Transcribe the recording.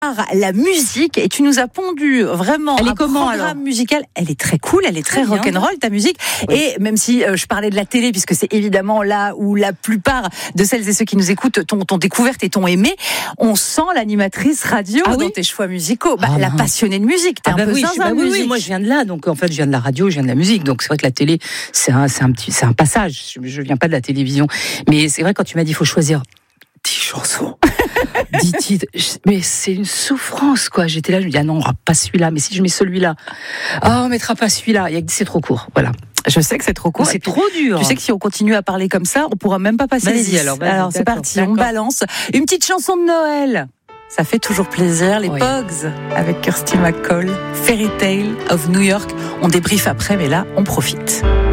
par la musique et tu nous as pondu vraiment un programme musical. Elle est très cool, elle est très rock'n'roll ta musique. Oui. Et même si je parlais de la télé, puisque c'est évidemment là où la plupart de celles et ceux qui nous écoutent t'ont découverte et t'ont aimé, on sent l'animatrice radio dans tes choix musicaux. La passionnée de musique, t'es un peu zinzin de musique. Oui, moi je viens de là, donc en fait je viens de la radio, je viens de la musique, donc c'est vrai que la télé c'est un passage. Je viens pas de la télévision, mais c'est vrai quand tu m'as dit il faut choisir 10 chansons, 10 titres, mais c'est une souffrance quoi. J'étais là, je me dis non, on aura pas celui-là, mais si je mets celui-là, on mettra pas celui-là. C'est trop court, voilà. Je sais que c'est trop court. C'est trop dur. Tu sais que si on continue à parler comme ça, on pourra même pas passer les 10. Alors c'est parti, on balance une petite chanson de Noël. Ça fait toujours plaisir. Les Pogues avec Kirsty MacColl, Fairy Tale of New York. On débriefe après, mais là, on profite.